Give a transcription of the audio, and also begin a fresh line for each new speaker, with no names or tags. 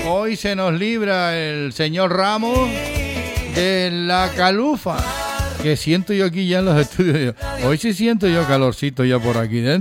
Hoy se nos libra el señor Ramos de la calufa que siento yo aquí ya en los estudios. Hoy sí siento yo calorcito ya por aquí dentro.